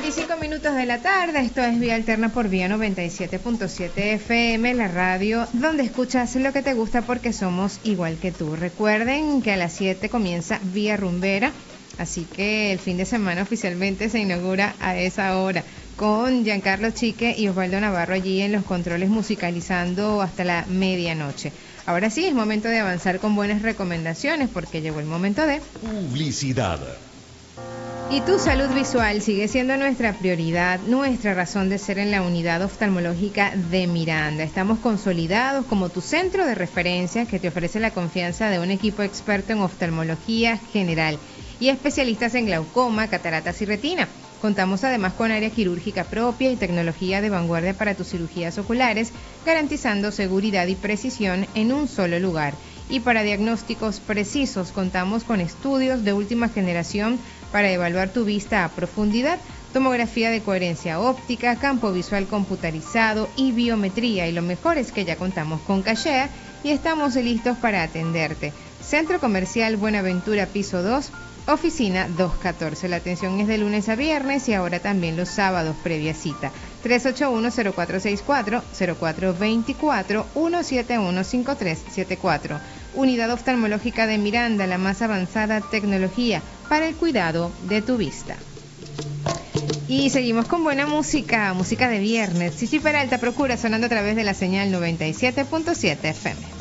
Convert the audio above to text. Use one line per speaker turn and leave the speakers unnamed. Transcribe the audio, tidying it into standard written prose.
5 minutos de la tarde, esto es Vía Alterna por Vía 97.7 FM, la radio donde escuchas lo que te gusta porque somos igual que tú. Recuerden que a las 7 comienza Vía Rumbera, así que el fin de semana oficialmente se inaugura a esa hora con Giancarlo Chique y Osvaldo Navarro allí en los controles musicalizando hasta la medianoche. Ahora sí, es momento de avanzar con buenas recomendaciones porque llegó el momento de
publicidad.
Y tu salud visual sigue siendo nuestra prioridad, nuestra razón de ser en la unidad oftalmológica de Miranda. Estamos consolidados como tu centro de referencia que te ofrece la confianza de un equipo experto en oftalmología general y especialistas en glaucoma, cataratas y retina. Contamos además con área quirúrgica propia y tecnología de vanguardia para tus cirugías oculares, garantizando seguridad y precisión en un solo lugar. Y para diagnósticos precisos contamos con estudios de última generación para evaluar tu vista a profundidad, tomografía de coherencia óptica, campo visual computarizado y biometría. Y lo mejor es que ya contamos con Cachea y estamos listos para atenderte. Centro Comercial Buenaventura, piso 2, oficina 214. La atención es de lunes a viernes y ahora también los sábados previa cita. 381-0464, 0424-171-5374. Unidad Oftalmológica de Miranda, la más avanzada tecnología para el cuidado de tu vista. Y seguimos con buena música, música de viernes. Chichi Peralta Procura sonando a través de la señal 97.7 FM.